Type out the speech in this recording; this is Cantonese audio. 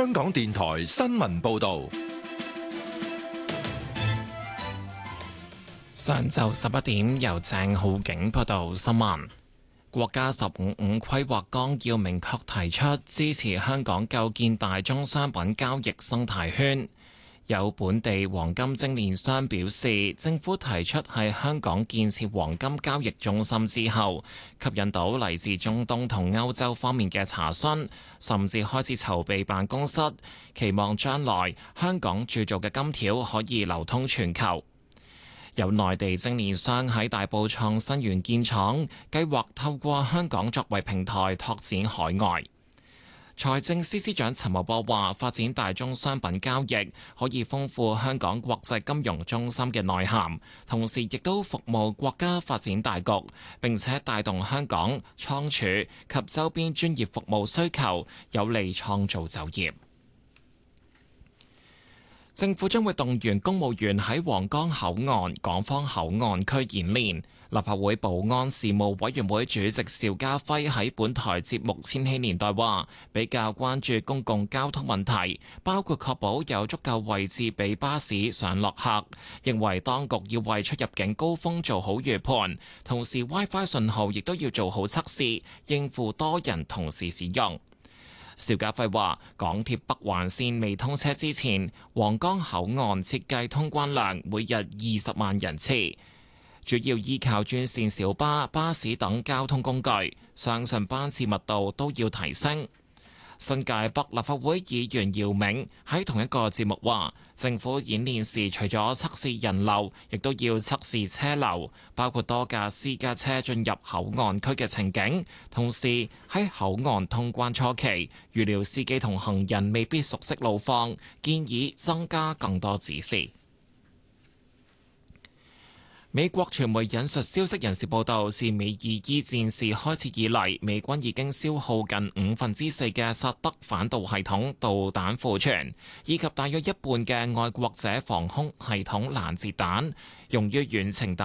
香港電台新聞報道。 上晝11點，由鄭浩景報道新聞。國家15+5規劃綱要明確提出支持香港構建大宗商品交易生態圈。有本地黃金精煉商表示，政府提出喺香港建設黃金交易中心之後，吸引到嚟自中東同歐洲方面嘅查詢，甚至開始籌備辦公室，期望將來香港鑄造嘅金條可以流通全球。有內地精煉商喺大埔創新園建廠，計劃透過香港作為平台拓展海外。財政司司長陳茂波話：發展大宗商品交易可以豐富香港國際金融中心嘅內涵，同時亦都服務國家發展大局，並且帶動香港倉儲及周邊專業服務需求，有利創造就業。政府將會動員公務員喺皇崗口岸、港方口岸區演練。立法會保安事務委員會主席邵家輝喺本台節目《千禧年代》話，比較關注公共交通問題，包括確保有足夠位置俾巴士上落客。認為當局要為出入境高峰做好預判，同時 WiFi 信號亦都要做好測試，應付多人同時使用。邵家輝話：港鐵北環線未通車之前，皇崗口岸設計通關量每日20萬人次，主要依靠專線小巴、巴士等交通工具，相信班次密度都要提升。新界北立法會議員姚明喺同一個節目話，政府演練時除咗測試人流，亦都要測試車流，包括多架私家車進入口岸區嘅情景。同時喺口岸通關初期，預料司機同行人未必熟悉路況，建議增加更多指示。美國傳媒引述消息人士報道，自美伊戰事開始以嚟，美軍已經消耗近4/5嘅薩德反導系統導彈庫存，以及大約一半嘅愛國者防空系統攔截彈，用於遠程